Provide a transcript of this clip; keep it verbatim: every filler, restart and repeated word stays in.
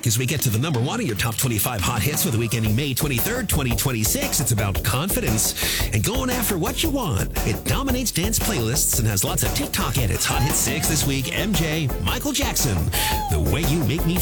as we get to the number one of your top twenty-five hot hits for the week ending May twenty-third, twenty twenty-six. It's about confidence and going after what you want. It dominates dance playlists and has lots of TikTok edits. Hot Hit six this week, M J, Michael Jackson. The Way You Make Me